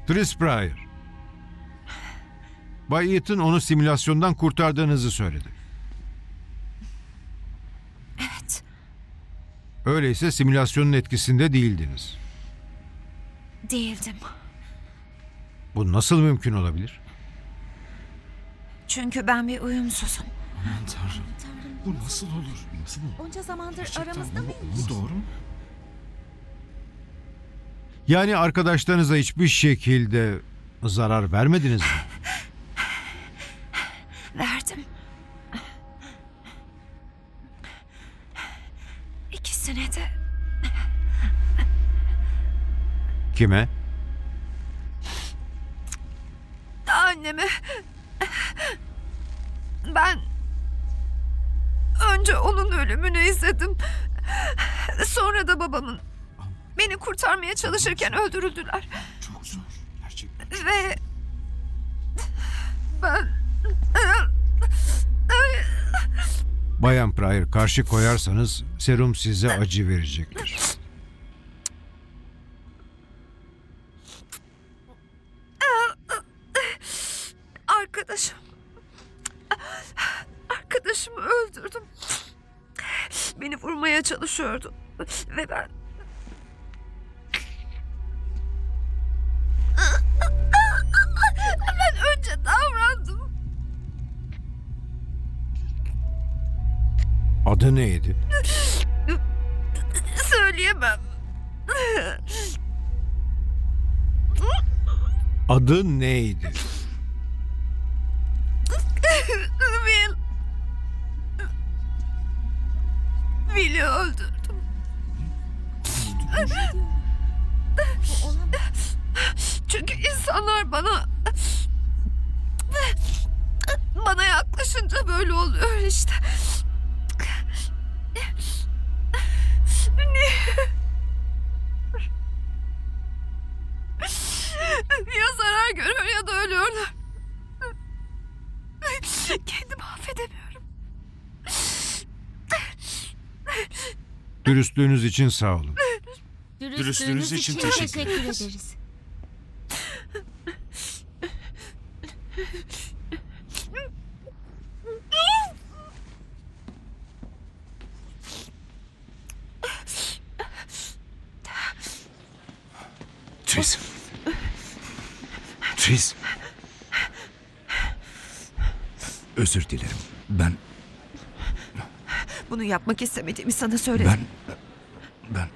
Tris Pryor. Bay Ethan onu simülasyondan kurtardığınızı söyledi. Evet. Öyleyse simülasyonun etkisinde değildiniz. Değildim. Bu nasıl mümkün olabilir? Çünkü ben bir uyumsuzum. Aman Tanrım. Bu nasıl olur? Nasıl olur? Onca zamandır Gerçekten aramızda bu mıymış? doğru mu? Yani arkadaşlarınıza hiçbir şekilde zarar vermediniz mi? Verdim. İkisine de. Kime? Anneme. Ben önce onun ölümünü izledim. Sonra da babamın. Beni kurtarmaya çalışırken öldürüldüler. Çok zor. Gerçekten. Ve ben Bayan Pryor, karşı koyarsanız serum size acı verecektir. arkadaşımı öldürdüm. Beni vurmaya çalışıyordu. Ve ben önce davrandım. Adı neydi? Söyleyemem. Adı neydi? Will'i öldürdüm. Çünkü insanlar bana yaklaşınca böyle oluyor işte. Ya zarar görüyor ya da ölüyorlar. Kendimi affedemiyorum. Dürüstlüğünüz için sağ olun. Dürüstlüğünüz için teşekkür ederiz. Tris. Tris. Özür dilerim. Ben... Bunu yapmak istemediğimi sana söyledim. Ben